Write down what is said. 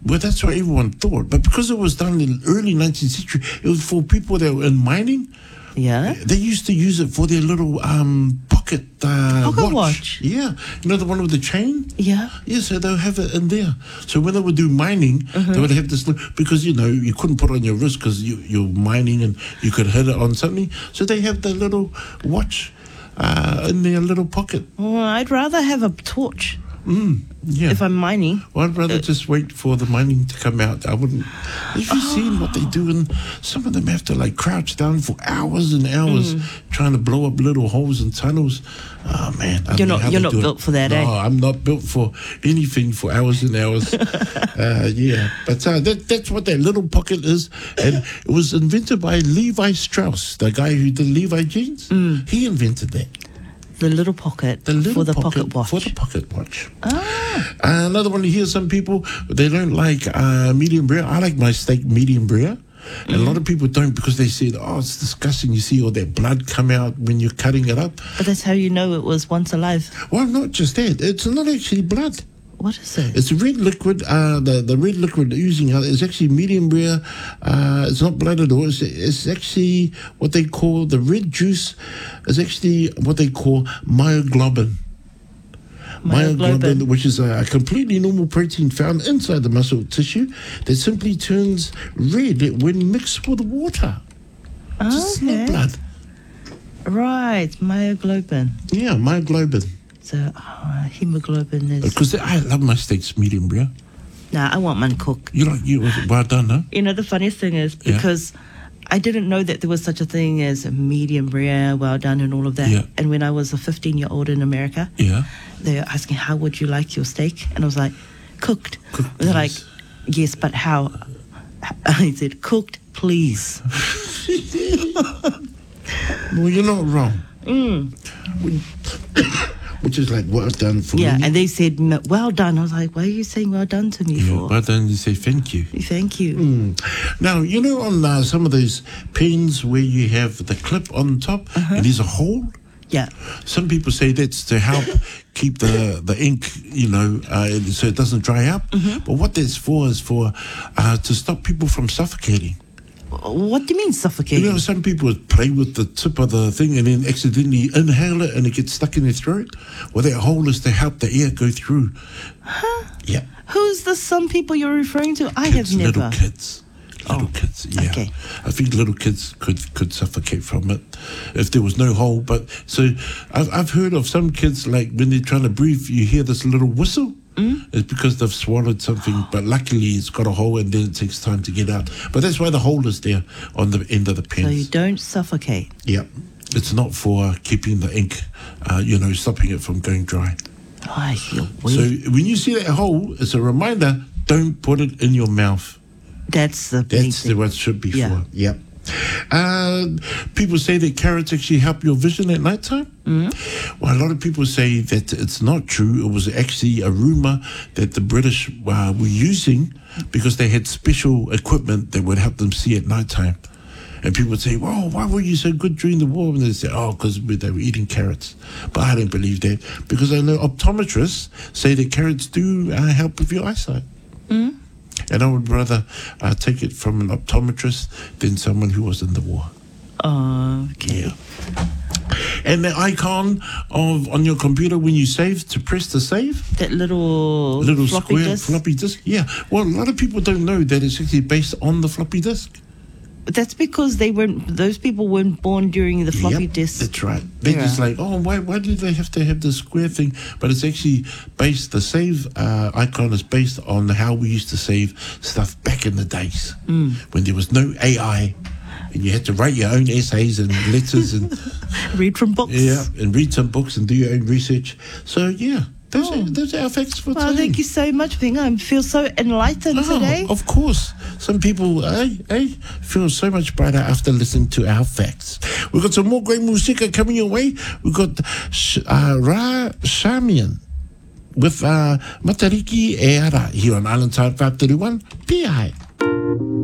Well, that's what everyone thought. But because it was done in early 19th century, it was for people that were in mining. Yeah. They used to use it for their little pocket watch. Yeah. You know, the one with the chain? Yeah. Yeah, so they'll have it in there. So when they would do mining, they would have this, because, you know, you couldn't put it on your wrist because you're mining and you could hit it on something. So they have the little watch in their little pocket. Well, I'd rather have a torch Yeah. if I'm mining. Well, I'd rather just wait for the mining to come out. I wouldn't. Have you seen what they do? And some of them have to like crouch down for hours and hours trying to blow up little holes and tunnels. Oh man, You're not built for that, no, eh? I'm not built for anything for hours and hours. Yeah, but that's what that little pocket is, and it was invented by Levi Strauss, the guy who did Levi jeans. He invented that. The little pocket for the pocket watch. For the pocket watch. Ah. Another one here, some people, they don't like medium rare. I like my steak medium rare. And a lot of people don't because they said, oh, it's disgusting. You see all that blood come out when you're cutting it up. But that's how you know it was once alive. Well, not just that. It's not actually blood. What is it? It's red liquid. The red liquid oozing out is actually medium rare. It's not blood at all. It's actually what they call the red juice. Is actually what they call myoglobin. Myoglobin, which is a completely normal protein found inside the muscle tissue that simply turns red when mixed with water. It's not blood. Right, myoglobin. Yeah, myoglobin. So hemoglobin is. Because I love my steaks medium rare. Nah, I want mine cooked. Well done, huh? You know, the funniest thing is because I didn't know that there was such a thing as a medium rare, well done, and all of that. Yeah. And when I was a 15-year-old in America, they were asking, how would you like your steak? And I was like, cooked. They're like, yes, but how? I said, cooked, please. Well, you're not wrong. Which is like, well done for me. Yeah, and they said, well done. I was like, why are you saying well done to me for? Well done, you say thank you. Thank you. Now, you know on some of those pens where you have the clip on top and there's a hole? Yeah. Some people say that's to help keep the ink, you know, so it doesn't dry up. But what that's for is for to stop people from suffocating. What do you mean suffocating? You know, some people play with the tip of the thing and then accidentally inhale it and it gets stuck in their throat. Well, that hole is to help the air go through. Huh? Yeah. Who's the some people you're referring to? I have never. Little kids. Little kids, yeah. Okay. I think little kids could suffocate from it if there was no hole. But so I've heard of some kids, like when they're trying to breathe, you hear this little whistle. It's because they've swallowed something, but luckily it's got a hole and then it takes time to get out. But that's why the hole is there on the end of the pen. So you don't suffocate. Yeah. It's not for keeping the ink, stopping it from going dry. Oh, I feel weird. So when you see that hole, it's a reminder, don't put it in your mouth. That's what it should be for. Yeah. People say that carrots actually help your vision at nighttime. Well, a lot of people say that it's not true. It was actually a rumor that the British were using because they had special equipment that would help them see at nighttime. And people would say, well, why were you so good during the war? And they say, oh, because they were eating carrots. But I don't believe that because I know optometrists say that carrots do help with your eyesight. And I would rather take it from an optometrist than someone who was in the war. Oh, okay. Yeah. And the icon on your computer when you save, to press to save. That little floppy square disk? floppy disk. Yeah. Well, a lot of people don't know that it's actually based on the floppy disk. That's because those people weren't born during the floppy disk. That's right. They're just like, oh, why do they have to have this square thing? But it's actually the save icon is based on how we used to save stuff back in the days when there was no AI and you had to write your own essays and letters and read from books. Yeah, and read some books and do your own research. So, yeah. Those are our facts for today. Well, thank you so much, Vinga. I feel so enlightened today. Of course. Some people feel so much brighter after listening to our facts. We've got some more great music coming your way. We've got Ra Shamian with Matariki Eara here on Island Tide 531 PI.